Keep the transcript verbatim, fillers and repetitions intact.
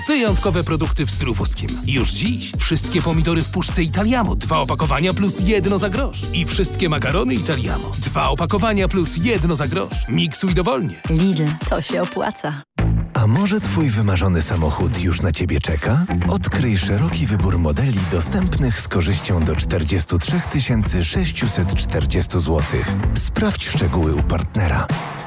Wyjątkowe produkty w stylu włoskim. Już dziś wszystkie pomidory w puszce Italiamo. Dwa opakowania plus jedno za grosz. I wszystkie makarony Italiamo. Dwa opakowania plus jedno za grosz. Miksuj dowolnie. Lidl, to się opłaca. A może twój wymarzony samochód już na ciebie czeka? Odkryj szeroki wybór modeli dostępnych z korzyścią do czterdzieści trzy tysiące sześćset czterdzieści złotych. Sprawdź szczegóły u partnera.